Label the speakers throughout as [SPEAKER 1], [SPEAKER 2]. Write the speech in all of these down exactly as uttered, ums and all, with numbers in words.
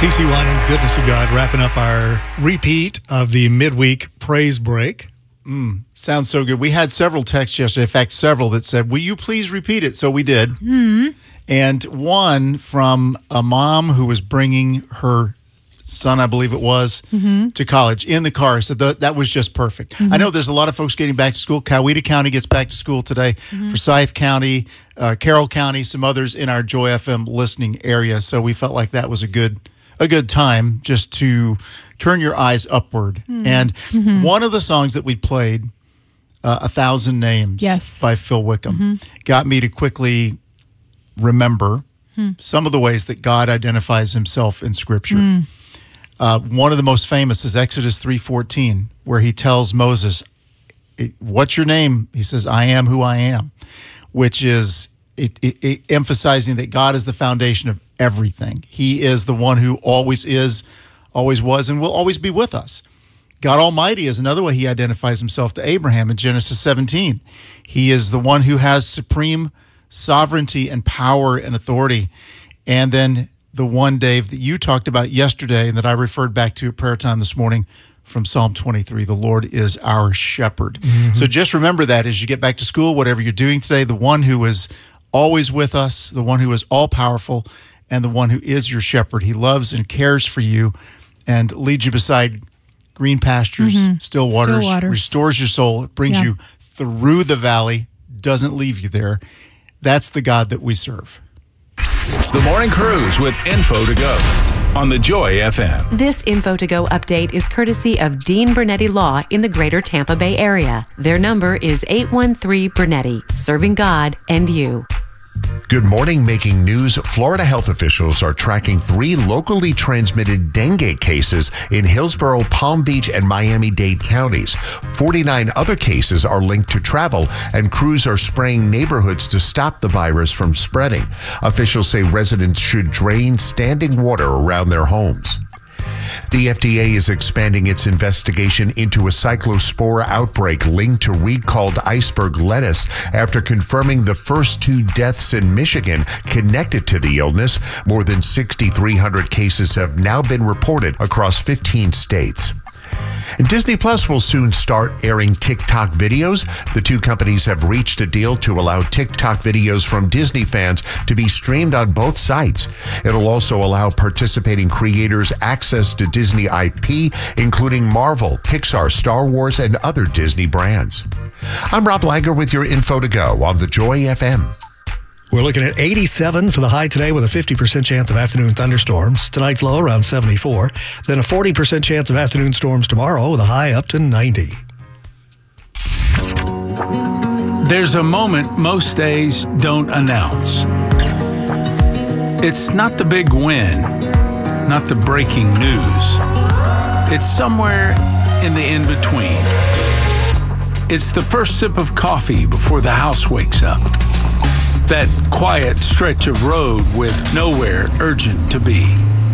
[SPEAKER 1] T C Winans, Goodness of God, wrapping up our repeat of the midweek praise break.
[SPEAKER 2] Mm, sounds so good. We had several texts yesterday, in fact, several that said, will you please repeat it? So we did.
[SPEAKER 3] Mm-hmm.
[SPEAKER 2] And one from a mom who was bringing her son, I believe it was, mm-hmm. to college in the car, said that, that was just perfect. Mm-hmm. I know there's a lot of folks getting back to school. Coweta County gets back to school today. Mm-hmm. Forsyth County, uh, Carroll County, some others in our Joy F M listening area. So we felt like that was a good a good time just to turn your eyes upward. Mm-hmm. And mm-hmm. one of the songs that we played, uh, A Thousand Names
[SPEAKER 3] yes.
[SPEAKER 2] by Phil Wickham, mm-hmm. got me to quickly remember hmm. some of the ways that God identifies himself in Scripture. Mm. Uh, one of the most famous is Exodus three fourteen, where he tells Moses, what's your name? He says, I am who I am, which is it, it, it emphasizing that God is the foundation of everything. He is the one who always is, always was, and will always be with us. God Almighty is another way he identifies himself to Abraham in Genesis seventeen. He is the one who has supreme sovereignty and power and authority. And then the one, Dave, that you talked about yesterday and that I referred back to at prayer time this morning from Psalm twenty-three, the Lord is our shepherd. Mm-hmm. So just remember that as you get back to school, whatever you're doing today, the one who is always with us, the one who is all-powerful, and the one who is your shepherd. He loves and cares for you and leads you beside green pastures, mm-hmm. still, waters,
[SPEAKER 3] still waters,
[SPEAKER 2] restores your soul, it brings yeah. you through the valley, doesn't leave you there. That's the God that we serve.
[SPEAKER 4] The Morning Cruise with Info to Go on the Joy F M.
[SPEAKER 5] This Info to Go update is courtesy of Dean Bernetti Law in the greater Tampa Bay area. Their number is eight one three Bernetti, serving God and you.
[SPEAKER 6] Good morning. Making news. Florida health officials are tracking three locally transmitted dengue cases in Hillsborough, Palm Beach, and Miami-Dade counties. forty-nine other cases are linked to travel, and crews are spraying neighborhoods to stop the virus from spreading. Officials say residents should drain standing water around their homes. The F D A is expanding its investigation into a cyclospora outbreak linked to recalled iceberg lettuce after confirming the first two deaths in Michigan connected to the illness. More than six thousand three hundred cases have now been reported across fifteen states. And Disney Plus will soon start airing TikTok videos. The two companies have reached a deal to allow TikTok videos from Disney fans to be streamed on both sites. It'll also allow participating creators access to Disney I P, including Marvel, Pixar, Star Wars, and other Disney brands. I'm Rob Langer with your Info to Go on the Joy F M.
[SPEAKER 1] We're looking at eighty-seven for the high today with a fifty percent chance of afternoon thunderstorms. Tonight's low around seventy-four. Then a forty percent chance of afternoon storms tomorrow with a high up to ninety.
[SPEAKER 4] There's a moment most days don't announce. It's not the big win, not the breaking news. It's somewhere in the in-between. It's the first sip of coffee before the house wakes up. That quiet stretch of road with nowhere urgent to be.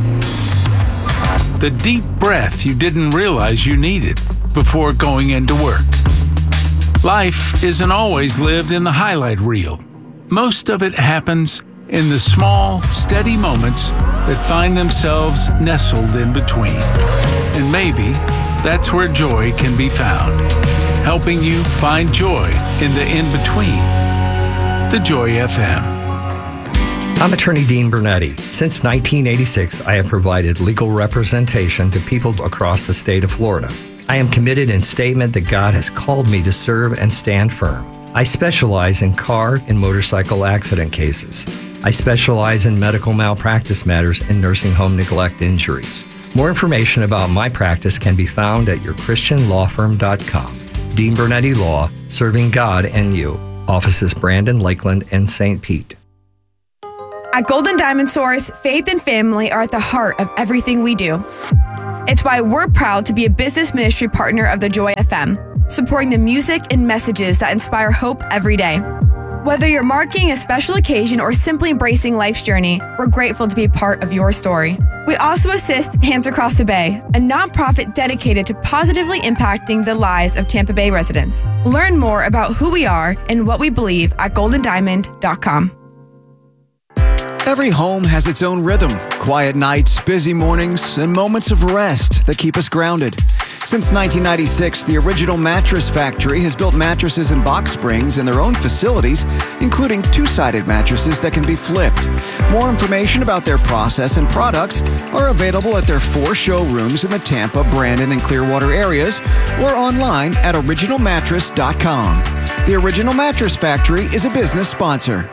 [SPEAKER 4] The deep breath you didn't realize you needed before going into work. Life isn't always lived in the highlight reel. Most of it happens in the small, steady moments that find themselves nestled in between. And maybe that's where joy can be found, helping you find joy in the in-between. The Joy F M.
[SPEAKER 7] I'm Attorney Dean Bernetti. Since nineteen eighty-six, I have provided legal representation to people across the state of Florida. I am committed in statement that God has called me to serve and stand firm. I specialize in car and motorcycle accident cases. I specialize in medical malpractice matters and nursing home neglect injuries. More information about my practice can be found at your christian law firm dot com. Dean Bernetti Law, serving God and you. Offices Brandon, Lakeland, and Saint Pete.
[SPEAKER 8] At Golden Diamond Source, faith and family are at the heart of everything we do. It's why we're proud to be a business ministry partner of the Joy F M, supporting the music and messages that inspire hope every day. Whether you're marking a special occasion or simply embracing life's journey, we're grateful to be part of your story. We also assist Hands Across the Bay, a nonprofit dedicated to positively impacting the lives of Tampa Bay residents. Learn more about who we are and what we believe at golden diamond dot com.
[SPEAKER 3] Every home has its own rhythm. Quiet nights, busy mornings, and moments of rest that keep us grounded. Since nineteen ninety-six, the Original Mattress Factory has built mattresses and box springs in their own facilities, including two-sided mattresses that can be flipped. More information about their process and products are available at their four showrooms in the Tampa, Brandon, and Clearwater areas, or online at original mattress dot com. The Original Mattress Factory is a business sponsor.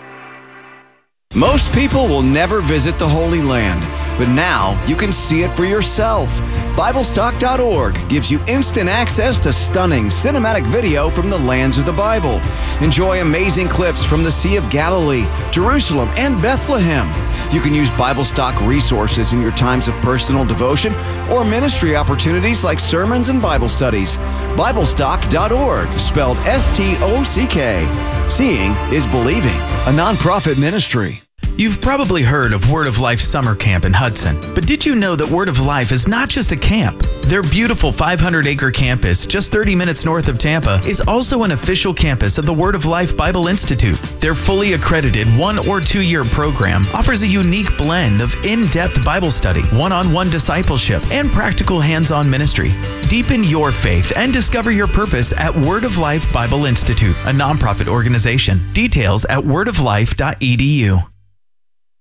[SPEAKER 3] Most people will never visit the Holy Land, but now you can see it for yourself. Bible Stock dot org gives you instant access to stunning cinematic video from the lands of the Bible. Enjoy amazing clips from the Sea of Galilee, Jerusalem, and Bethlehem. You can use BibleStock resources in your times of personal devotion or ministry opportunities like sermons and Bible studies. Bible Stock dot org, spelled S T O C K. Seeing is believing, a nonprofit ministry.
[SPEAKER 9] You've probably heard of Word of Life Summer Camp in Hudson, but did you know that Word of Life is not just a camp? Their beautiful five hundred acre campus, just thirty minutes north of Tampa, is also an official campus of the Word of Life Bible Institute. Their fully accredited one or two year program offers a unique blend of in-depth Bible study, one-on-one discipleship, and practical hands-on ministry. Deepen your faith and discover your purpose at Word of Life Bible Institute, a nonprofit organization. Details at word of life dot e d u.